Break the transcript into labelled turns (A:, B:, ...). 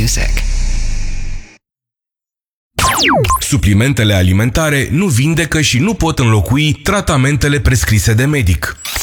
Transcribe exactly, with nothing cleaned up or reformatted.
A: music.
B: Suplimentele alimentare nu vindecă și nu pot înlocui tratamentele prescrise de medic.